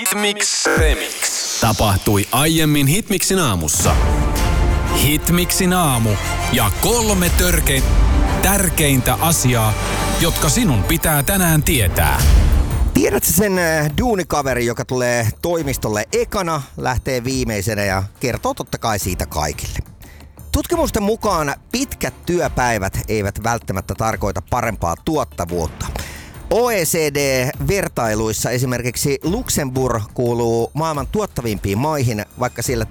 Hitmix Remix. Tapahtui aiemmin Hitmixin aamussa. Hitmixin aamu ja 3 tärkeintä asiaa, jotka sinun pitää tänään tietää. Tiedätkö sen duunikaveri, joka tulee toimistolle ekana, lähtee viimeisenä ja kertoo totta kai siitä kaikille? Tutkimusten mukaan pitkät työpäivät eivät välttämättä tarkoita parempaa tuottavuutta. OECD-vertailuissa esimerkiksi Luxemburg kuuluu maailman tuottavimpiin maihin, vaikka siellä